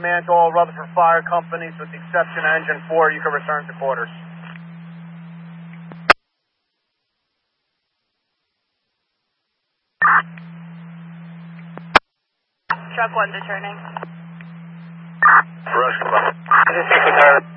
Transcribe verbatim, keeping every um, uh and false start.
Man to all Rutherford Fire Companies, with the exception of engine four, you can return to quarters. Truck one's returning. Rush, this is Secretary.